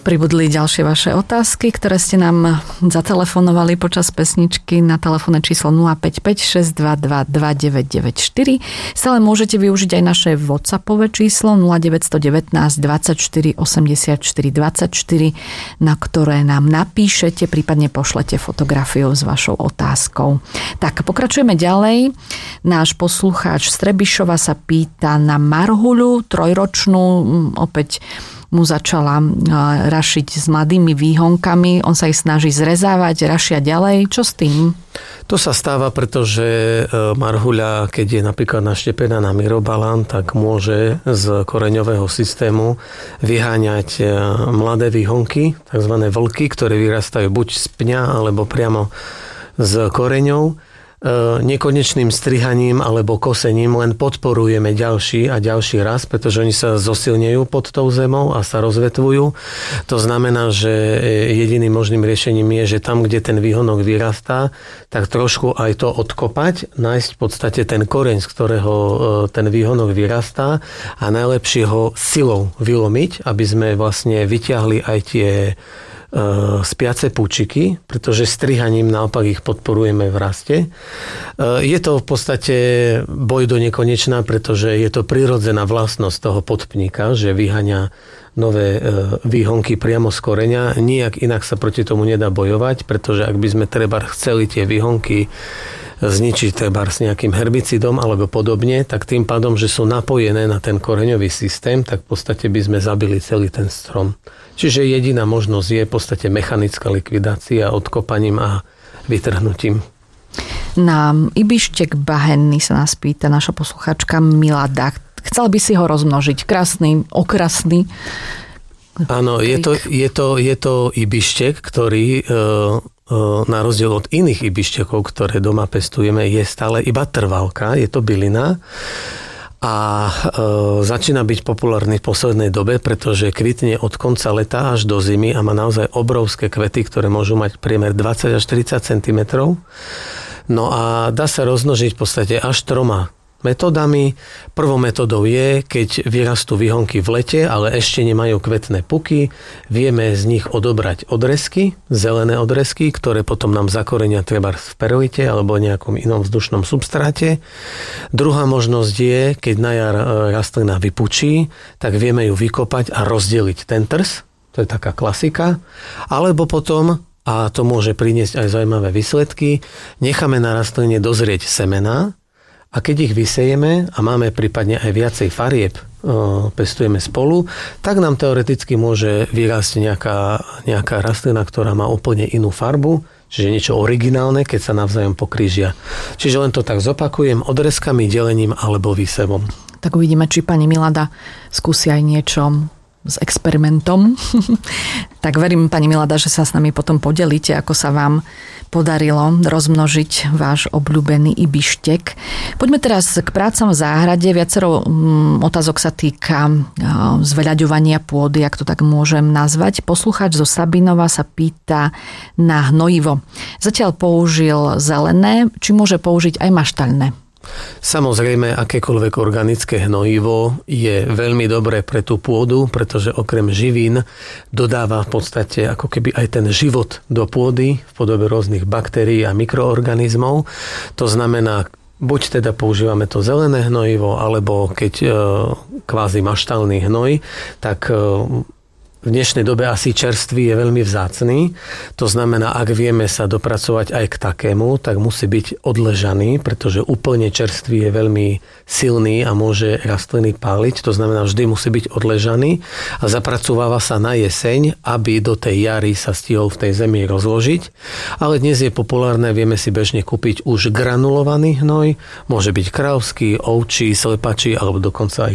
Pribudli ďalšie vaše otázky, ktoré ste nám zatelefonovali počas pesničky na telefónne číslo 055 622 2994. Stále môžete využiť aj naše WhatsAppové číslo 0919 24 84 24, na ktoré nám napíšete, prípadne pošlete fotografiu s vašou otázkou. Tak, pokračujeme ďalej. Náš poslucháč z Trebišova sa pýta na marhuľu trojročnú, opäť mu začala rašiť s mladými výhonkami, on sa ich snaží zrezávať, rašia ďalej. Čo s tým? To sa stáva, pretože marhuľa, keď je napríklad naštepená na myrobalán, tak môže z koreňového systému vyháňať mladé výhonky, tzv. Vlky, ktoré vyrastajú buď z pňa, alebo priamo z koreňov. Nekonečným strihaním alebo kosením len podporujeme ďalší a ďalší rast, pretože oni sa zosilnejú pod tou zemou a sa rozvetvujú. To znamená, že jediným možným riešením je, že tam, kde ten výhonok vyrastá, tak trošku aj to odkopať, nájsť v podstate ten koreň, z ktorého ten výhonok vyrastá a najlepšie ho silou vylomiť, aby sme vlastne vyťahli aj tie spiace púčiky, pretože strihaním naopak ich podporujeme v raste. Je to v podstate boj do nekonečná, pretože je to prirodzená vlastnosť toho podpníka, že vyháňa nové výhonky priamo z koreňa. Nijak inak sa proti tomu nedá bojovať, pretože ak by sme treba chceli tie výhonky zničiť treba s nejakým herbicidom alebo podobne, tak tým pádom, že sú napojené na ten koreňový systém, tak v podstate by sme zabili celý ten strom. Čiže jediná možnosť je v podstate mechanická likvidácia odkopaním a vytrhnutím. Na ibištek bahenný sa nás pýta naša posluchačka Milada. Chcela by si ho rozmnožiť. Krásny, okrasný. Áno, je to ibištek, ktorý na rozdiel od iných ibištekov, ktoré doma pestujeme, je stále iba trvalka, je to bylina. A začína byť populárny v poslednej dobe, pretože kvitne od konca leta až do zimy a má naozaj obrovské kvety, ktoré môžu mať priemer 20 až 30 cm. No a dá sa rozmnožiť v podstate až 3 metódami. Prvou metódou je, keď vyrastú výhonky v lete, ale ešte nemajú kvetné puky, vieme z nich odobrať odrezky, zelené odrezky, ktoré potom nám zakorenia treba v perlite alebo nejakom inom vzdušnom substráte. Druhá možnosť je, keď na jar rastlina vypučí, tak vieme ju vykopať a rozdeliť ten trs. To je taká klasika. Alebo potom, a to môže priniesť aj zaujímavé výsledky, necháme na rastline dozrieť semená. A keď ich vysejeme a máme prípadne aj viacej farieb, pestujeme spolu, tak nám teoreticky môže vyrásť nejaká rastlina, ktorá má úplne inú farbu, čiže niečo originálne, keď sa navzájom pokrížia. Čiže len to tak zopakujem, odrezkami, delením alebo výsevom. Tak uvidíme, či pani Milada skúsi aj niečo s experimentom. Tak verím, pani Milada, že sa s nami potom podelíte, ako sa vám podarilo rozmnožiť váš obľúbený ibištek. Poďme teraz k prácam v záhrade. Viacero otázok sa týka zveľaďovania pôdy, ak to tak môžem nazvať. Poslucháč zo Sabinova sa pýta na hnojivo. Zatiaľ použil zelené, či môže použiť aj maštaľné? Samozrejme, akékoľvek organické hnojivo je veľmi dobré pre tú pôdu, pretože okrem živín dodáva v podstate ako keby aj ten život do pôdy v podobe rôznych baktérií a mikroorganizmov. To znamená, buď teda používame to zelené hnojivo, alebo keď kvázi maštálny hnoj, tak v dnešnej dobe asi čerstvý je veľmi vzácny. To znamená, ak vieme sa dopracovať aj k takému, tak musí byť odležaný, pretože úplne čerstvý je veľmi silný a môže rastliny páliť. To znamená, vždy musí byť odležaný a zapracováva sa na jeseň, aby do tej jary sa stihol v tej zemi rozložiť. Ale dnes je populárne, vieme si bežne kúpiť už granulovaný hnoj. Môže byť kravský, ovčí, slepačí alebo dokonca aj